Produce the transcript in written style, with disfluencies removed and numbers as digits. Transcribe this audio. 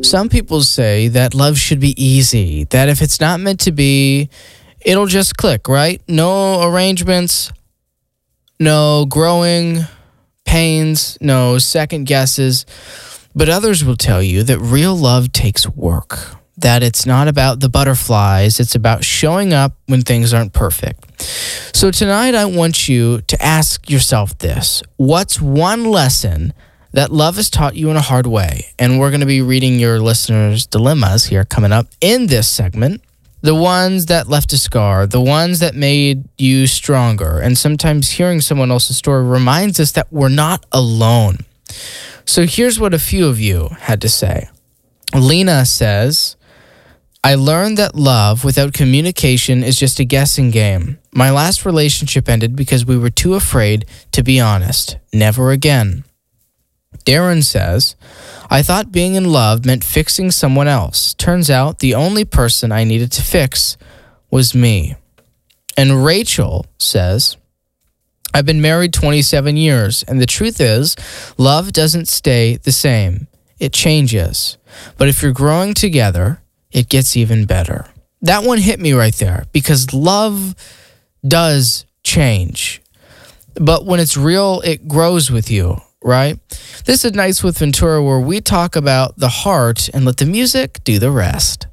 Some people say that love should be easy, that if it's not meant to be, it'll just click, right? No arrangements, no growing pains, no second guesses. But others will tell you that real love takes work, that it's not about the butterflies, it's about showing up when things aren't perfect. So tonight I want you to ask yourself this: what's one lesson that love has taught you in a hard way? And we're going to be reading your listeners' dilemmas here coming up in this segment. The ones that left a scar, the ones that made you stronger. And sometimes hearing someone else's story reminds us that we're not alone. So here's what a few of you had to say. Lena says, I learned that love without communication is just a guessing game. My last relationship ended because we were too afraid to be honest. Never again. Darren says, I thought being in love meant fixing someone else. Turns out the only person I needed to fix was me. And Rachel says, I've been married 27 years, and the truth is, love doesn't stay the same. It changes. But if you're growing together, it gets even better. That one hit me right there, because love does change. But when it's real, it grows with you, right? This is Nights with Ventura, where we talk about the heart and let the music do the rest.